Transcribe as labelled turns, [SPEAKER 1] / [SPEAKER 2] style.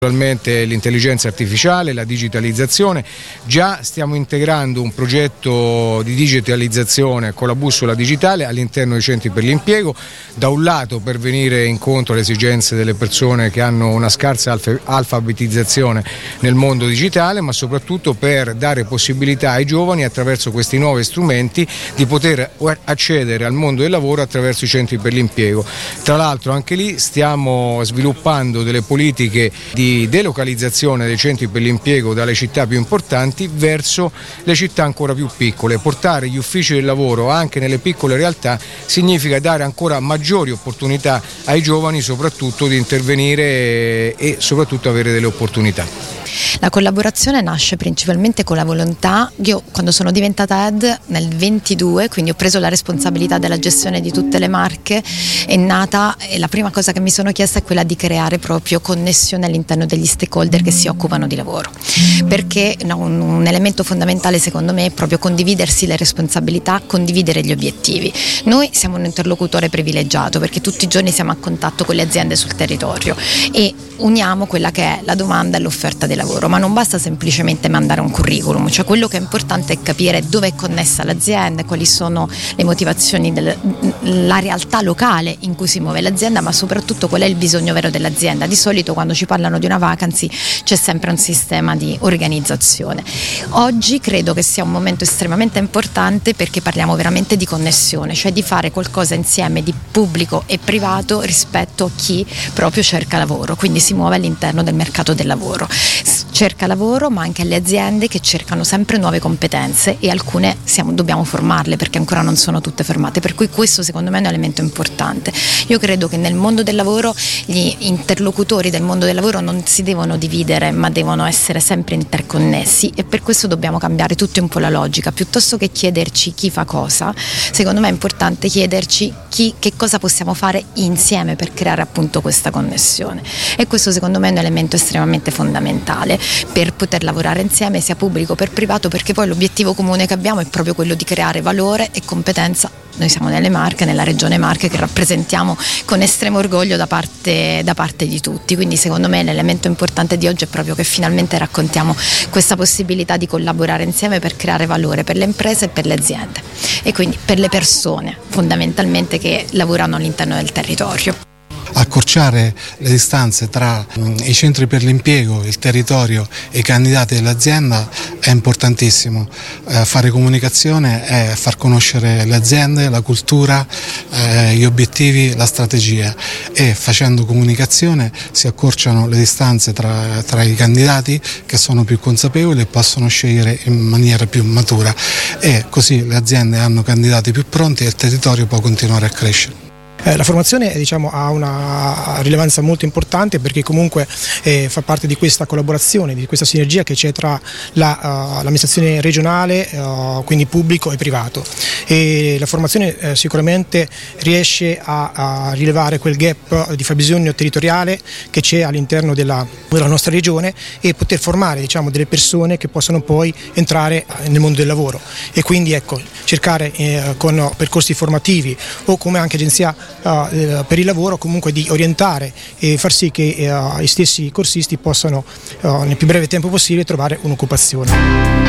[SPEAKER 1] Naturalmente l'intelligenza artificiale, la digitalizzazione. Già stiamo integrando un progetto di digitalizzazione con la bussola digitale all'interno dei centri per l'impiego, da un lato per venire incontro alle esigenze delle persone che hanno una scarsa alfabetizzazione nel mondo digitale, ma soprattutto per dare possibilità ai giovani, attraverso questi nuovi strumenti, di poter accedere al mondo del lavoro attraverso i centri per l'impiego. Tra l'altro anche lì stiamo sviluppando delle politiche di delocalizzazione dei centri per l'impiego dalle città più importanti verso le città ancora più piccole. Portare gli uffici del lavoro anche nelle piccole realtà significa dare ancora maggiori opportunità ai giovani, soprattutto di intervenire e soprattutto avere delle opportunità.
[SPEAKER 2] La collaborazione nasce principalmente con la volontà. Io quando sono diventata head nel 22, quindi ho preso la responsabilità della gestione di tutte le marche, è nata e la prima cosa che mi sono chiesta è quella di creare proprio connessione all'interno degli stakeholder che si occupano di lavoro, perché un elemento fondamentale secondo me è proprio condividersi le responsabilità, condividere gli obiettivi. Noi siamo un interlocutore privilegiato perché tutti i giorni siamo a contatto con le aziende sul territorio e uniamo quella che è la domanda e l'offerta di lavoro, ma non basta semplicemente mandare un curriculum, cioè quello che è importante è capire dove è connessa l'azienda, quali sono le motivazioni la realtà locale in cui si muove l'azienda, ma soprattutto qual è il bisogno vero dell'azienda. Di solito quando ci parlano di una vacancy c'è sempre un sistema di organizzazione. Oggi credo che sia un momento estremamente importante perché parliamo veramente di connessione, cioè di fare qualcosa insieme di pubblico e privato rispetto a chi proprio cerca lavoro, quindi si muove all'interno del mercato del lavoro. Cerca lavoro, ma anche alle aziende che cercano sempre nuove competenze e alcune dobbiamo formarle perché ancora non sono tutte formate, per cui questo secondo me è un elemento importante. Io credo che nel mondo del lavoro gli interlocutori del mondo del lavoro non si devono dividere, ma devono essere sempre interconnessi e per questo dobbiamo cambiare tutti un po' la logica. Piuttosto che chiederci chi fa cosa, secondo me è importante chiederci che cosa possiamo fare insieme per creare appunto questa connessione, e questo secondo me è un elemento estremamente fondamentale per poter lavorare insieme sia pubblico che privato, perché poi l'obiettivo comune che abbiamo è proprio quello di creare valore e competenza. Noi siamo nelle Marche, nella regione Marche, che rappresentiamo con estremo orgoglio da parte di tutti, quindi secondo me l'elemento importante di oggi è proprio che finalmente raccontiamo questa possibilità di collaborare insieme per creare valore per le imprese e per le aziende e quindi per le persone fondamentalmente che lavorano all'interno del territorio.
[SPEAKER 3] Accorciare le distanze tra i centri per l'impiego, il territorio e i candidati dell'azienda è importantissimo. Fare comunicazione è far conoscere le aziende, la cultura, gli obiettivi, la strategia, e facendo comunicazione si accorciano le distanze tra i candidati che sono più consapevoli e possono scegliere in maniera più matura, e così le aziende hanno candidati più pronti e il territorio può continuare a crescere.
[SPEAKER 4] La formazione ha una rilevanza molto importante perché comunque fa parte di questa collaborazione, di questa sinergia che c'è tra l'amministrazione regionale, quindi pubblico e privato, e la formazione sicuramente riesce a rilevare quel gap di fabbisogno territoriale che c'è all'interno della nostra regione e poter formare delle persone che possono poi entrare nel mondo del lavoro, e quindi cercare con percorsi formativi o come anche agenzia per il lavoro comunque di orientare e far sì che i stessi corsisti possano nel più breve tempo possibile trovare un'occupazione.